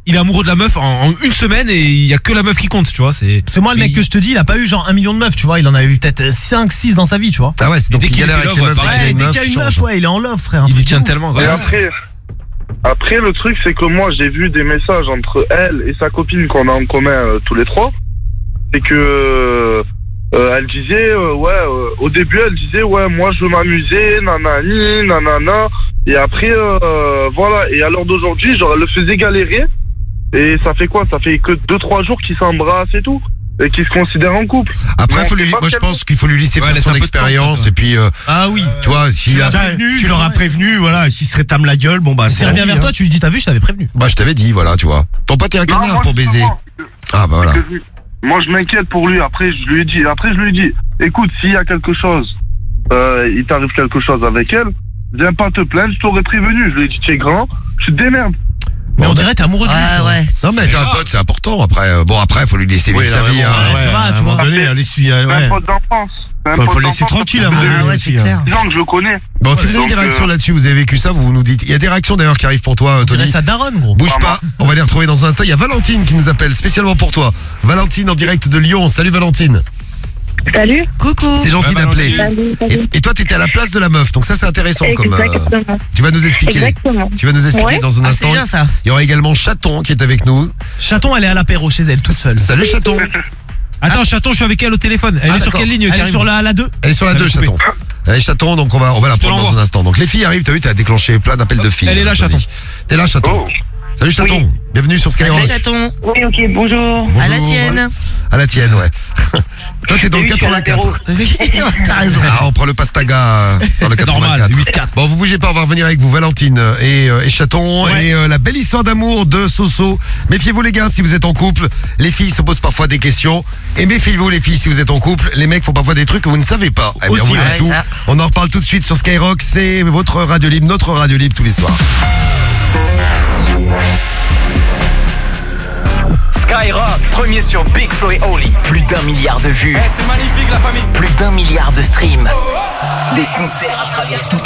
il est amoureux de la meuf en une semaine et il y a que la meuf qui compte, tu vois. C'est moi le mec que je te dis, il a pas eu genre 1 million de meufs, tu vois. Il en a eu peut-être 5, 6 dans sa vie, tu vois. Ah ouais, c'est donc il galère avec les meufs. Dès qu'il y a une meuf, ouais, il est en love, frère. Il y tient tellement. Et après, le truc, c'est que moi, j'ai vu des messages entre elle et sa copine qu'on a en commun tous les trois. C'est que elle disait, au début, elle disait, ouais, moi, je veux m'amuser, nanani, nanana. Et après, voilà. Et à l'heure d'aujourd'hui, genre, elle le faisait galérer. Et ça fait quoi? Ça fait que 2-3 jours qu'ils s'embrassent et tout. Et qu'ils se considèrent en couple. Après, moi je pense qu'il faut lui laisser faire son expérience et puis. Ah oui. Tu vois, tu l'auras prévenu, voilà. S'il se rétame la gueule, bon bah. S'il revient vers toi, tu lui dis, t'as vu, je t'avais prévenu. Bah je t'avais dit, voilà, tu vois. Ton pote est un canard pour baiser. Ah bah voilà. Moi je m'inquiète pour lui. Après je lui ai dit, écoute, s'il y a quelque chose, il t'arrive quelque chose avec elle, viens pas te plaindre, je t'aurais prévenu. Je lui ai dit, tu es grand, tu te démerdes. Mais on dirait t'es amoureux de lui. Ouais. Non mais t'as un pote, c'est important. Après, faut lui laisser vivre sa vie. Ça va, tu m'en donner, c'est un pote d'enfance. Faut laisser tranquille, hein. Ah ouais, c'est clair. Disons que je le connais. Bon, si vous avez des réactions là-dessus, vous avez vécu ça, vous nous dites. Il y a des réactions d'ailleurs qui arrivent pour toi, Tony. Ça daronne, gros. Bouge pas, on va les retrouver dans un instant. Il y a Valentine qui nous appelle spécialement pour toi. Valentine en direct de Lyon. Salut Valentine. Salut. Coucou. C'est gentil d'appeler. Salut. Et toi, t'étais à la place de la meuf, donc ça c'est intéressant comme. Exactement. Tu vas nous expliquer. Exactement. Tu vas nous expliquer dans un instant. C'est bien ça. Il y aura également Chaton qui est avec nous. Chaton, elle est à l'apéro chez elle, toute seule. Salut Chaton. Attends, Chaton, je suis avec elle au téléphone. Elle est sur quelle ligne? Elle est sur la 2. Elle est sur la 2, Chaton. Allez, Chaton, donc on va la prendre dans un instant. Donc les filles arrivent, t'as vu, t'as déclenché plein d'appels de filles. Elle est là, Chaton. T'es là, Chaton. Salut Chaton, Oui. bienvenue sur Skyrock. Salut Chaton. Oui, ok, bonjour. À la tienne. À la tienne, ouais. Toi, t'es dans le 84. T'as raison. Ah, on prend le Pastaga dans le 84. Normal, 8-4. Bon, vous bougez pas, on va revenir avec vous, Valentine et Chaton. Ouais. Et la belle histoire d'amour de Soso. Méfiez-vous les gars si vous êtes en couple. Les filles se posent parfois des questions. Et méfiez-vous les filles si vous êtes en couple. Les mecs font parfois des trucs que vous ne savez pas. Eh bien, Aussi, on vous dit ouais, tout. ça. On en reparle tout de suite sur Skyrock. C'est votre radio libre, notre radio libre tous les soirs. Skyrock, premier sur Big Flo et Oli. Plus d'1 milliard de vues. C'est magnifique la famille. Plus d'1 milliard de streams. Des concerts à travers toute